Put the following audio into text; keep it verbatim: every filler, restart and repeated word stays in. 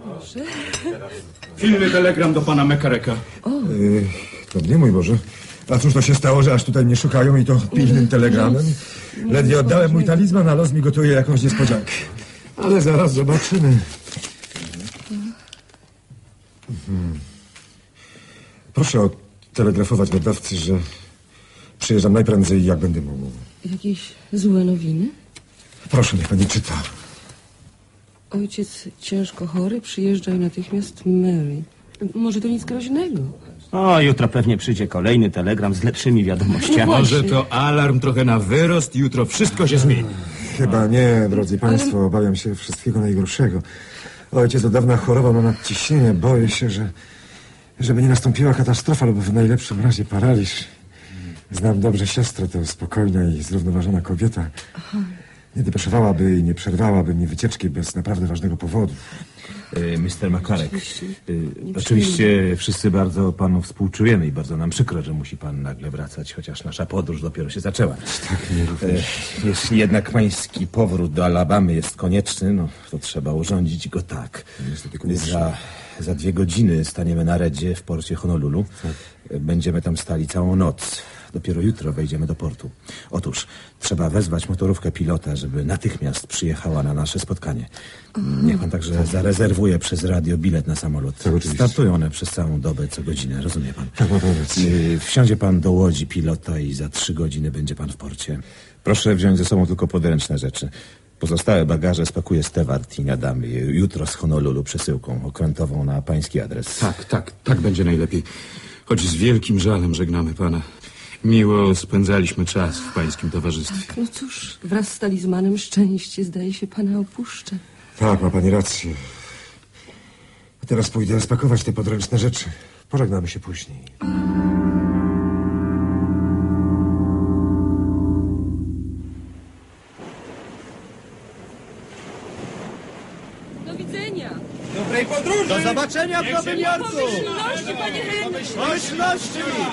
Proszę. Pilny telegram do pana Mekareka. Yy, to nie, mój Boże. A cóż to się stało, że aż tutaj mnie szukają i to pilnym telegramem? Ledwie oddałem mój talizman, a los mi gotuje jakąś niespodziankę. Ale zaraz zobaczymy. Mhm. Proszę telegrafować nadawcy, że przyjeżdżam najprędzej, jak będę mógł. Jakieś złe nowiny? Proszę, niech pani czyta. Ojciec ciężko chory, przyjeżdżaj natychmiast Mary. Może to nic groźnego. O, jutro pewnie przyjdzie kolejny telegram z lepszymi wiadomościami. Może to alarm trochę na wyrost, jutro wszystko się zmieni. Chyba nie, drodzy państwo, ale... obawiam się wszystkiego najgorszego. Ojciec od dawna chorował na nadciśnienie. Boję się, że żeby nie nastąpiła katastrofa lub w najlepszym razie paraliż. Znam dobrze siostrę, to spokojna i zrównoważona kobieta. Aha. Nie depeszowałaby i nie przerwałaby mi wycieczki bez naprawdę ważnego powodu. E, mister Makarek, e, oczywiście wszyscy bardzo panu współczujemy i bardzo nam przykro, że musi pan nagle wracać, chociaż nasza podróż dopiero się zaczęła. Tak, nie również. E, jeśli jednak pański powrót do Alabamy jest konieczny, no to trzeba urządzić go tak. Za, za dwie godziny staniemy na redzie w porcie Honolulu. Tak. Będziemy tam stali całą noc. Dopiero jutro wejdziemy do portu. Otóż trzeba wezwać motorówkę pilota, żeby natychmiast przyjechała na nasze spotkanie. Niech pan także zarezerwuje przez radio bilet na samolot. Tak, startują one przez całą dobę, co godzinę, rozumie pan? Tak, ma pan rację. Wsiądzie pan do łodzi pilota i za trzy godziny będzie pan w porcie. Proszę wziąć ze sobą tylko podręczne rzeczy. Pozostałe bagaże spakuje Stewart i nadamy je jutro z Honolulu przesyłką okrętową na pański adres. Tak, tak, tak będzie najlepiej. Choć z wielkim żalem żegnamy pana. Miło spędzaliśmy czas w pańskim towarzystwie. Tak, no cóż, wraz z talizmanem szczęście zdaje się pana opuszcza. Tak, ma pani rację. A teraz pójdę spakować te podręczne rzeczy. Pożegnamy się później. Do widzenia. Dobrej podróży! Do zobaczenia w Nowym Jorku! Pomyślności, panie Henry! Pomyślności!